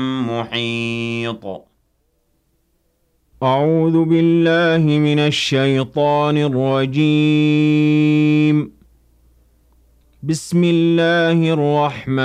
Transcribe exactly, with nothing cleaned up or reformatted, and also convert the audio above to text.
محيط أعوذ بالله من الشيطان الرجيم. بسم الله الرحمن